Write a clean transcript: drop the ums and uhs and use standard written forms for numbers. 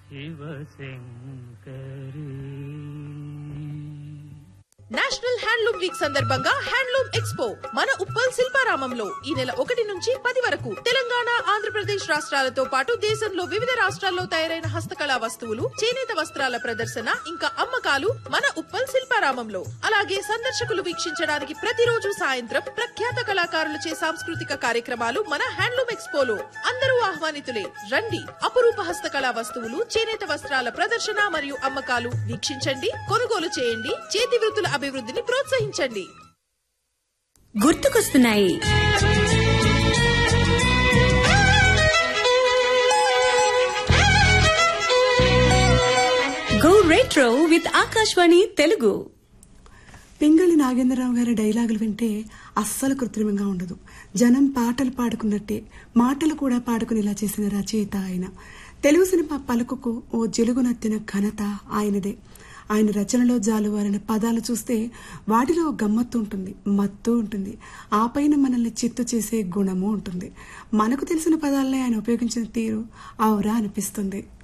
Shivashankari. National handloom week సందర్భంగా handloom expo మన ఉప్పల్ శిల్పారామంలో ఈ నెల 1 నుంచి 10 వరకు తెలంగాణ, ఆంధ్రప్రదేశ్ రాష్ట్రాలతో పాటు దేశంలో వివిధ రాష్ట్రాల్లో తయారైన హస్తకళా వస్తువులు, చేనేత వస్త్రాల ప్రదర్శన ఇంకా అమ్మకాలు మన ఉప్పల్ శిల్పారామంలో. అలాగే సందర్శకులు వీక్షించడానికి ప్రతిరోజు సాయంత్రం ప్రఖ్యాత కళాకారులచే సాంస్కృతిక కార్యక్రమాలు మన హ్యాండ్లూమ్ ఎక్స్పోలో. అందరూ ఆహ్వానితులే. రండి, అపురూప హస్తకళా వస్తువులు, చేనేత వస్త్రాల ప్రదర్శన మరియు అమ్మకాలు వీక్షించండి, కొనుగోలు చేయండి, చేతి వృత్తుల అభివృద్ధిని ప్రోత్సహించండి. గుర్తుకొస్తున్నాయి go retro with Akashvani Telugu. Pingali Nagendra Rao గారి డైలాగులు వింటే అస్సలు కృత్రిమంగా ఉండదు. జనం పాటలు పాడుకున్నట్టే మాటలు కూడా పాడుకునేలా చేసిన రచయిత ఆయన. తెలుగు సినిమా పలుకుకు ఓ జిలుగునెత్తిన ఘనత ఆయనదే. ఆయన రచనలో జాలువారిన పదాలు చూస్తే వాటిలో గమ్మత్తు ఉంటుంది, మత్తు ఉంటుంది, ఆ పైన మనల్ని చిత్తు చేసే గుణము ఉంటుంది. మనకు తెలిసిన పదాలనే ఆయన ఉపయోగించిన తీరు ఔరా అనిపిస్తుంది.